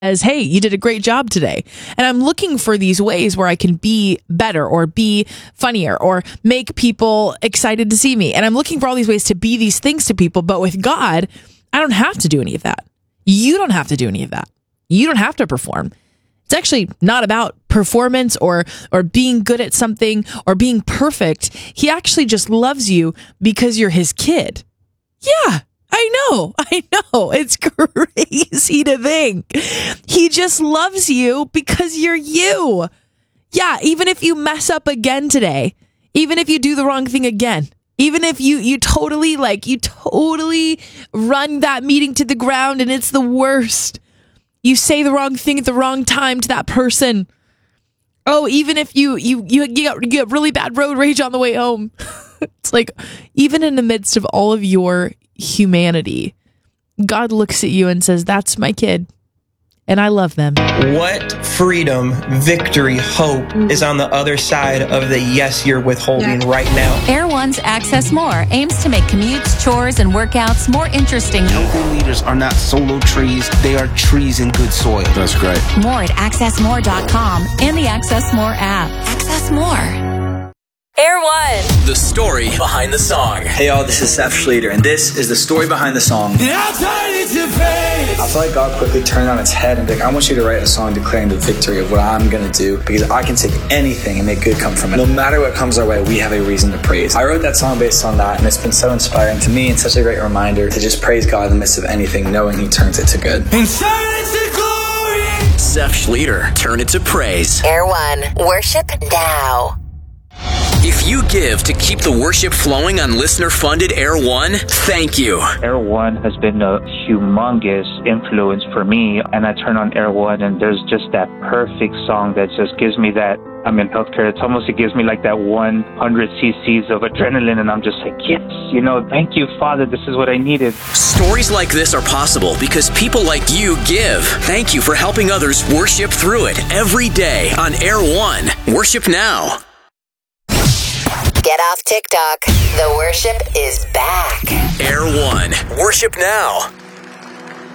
as, hey, you did a great job today. And I'm looking for these ways where I can be better or be funnier or make people excited to see me. And I'm looking for all these ways to be these things to people. But with God, I don't have to do any of that. You don't have to do any of that. You don't have to perform. It's actually not about performance or being good at something or being perfect. He actually just loves you because you're his kid. Yeah. I know. It's crazy to think. He just loves you because you're you. Yeah, even if you mess up again today, even if you do the wrong thing again, even if you totally run that meeting to the ground and it's the worst. You say the wrong thing at the wrong time to that person. Oh, even if you get really bad road rage on the way home. It's like, even in the midst of all of your humanity, God looks at you and says, that's my kid, and I love them. What freedom, victory, hope is on the other side of the yes you're withholding right now? Air One's Access More aims to make commutes, chores, and workouts more interesting. Healthy leaders are not solo trees, they are trees in good soil. That's great. More at accessmore.com and the Access More app. Access More. Air One. The story behind the song. Hey y'all, this is Seth Schleter, and this is the story behind the song. I feel like God quickly turned on its head and be like, I want you to write a song declaring the victory of what I'm going to do, because I can take anything and make good come from it. No matter what comes our way, we have a reason to praise. I wrote that song based on that, and it's been so inspiring to me and such a great reminder to just praise God in the midst of anything, knowing he turns it to good. Seth Schleter, turn it to praise. Air One. Worship now. If you give to keep the worship flowing on listener-funded Air One, thank you. Air One has been a humongous influence for me, and I turn on Air One, and there's just that perfect song that just gives me that. I'm in healthcare. It gives me like that 100 cc's of adrenaline, and I'm just like, yes, thank you, Father. This is what I needed. Stories like this are possible because people like you give. Thank you for helping others worship through it every day on Air One. Worship now. Get off TikTok. The worship is back. Air One. Worship now.